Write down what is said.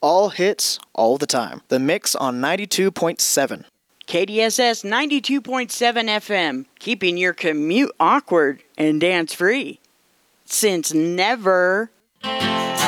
All hits, all the time. The Mix on 92.7. KDSS 92.7 FM, keeping your commute awkward and dance-free. Since never...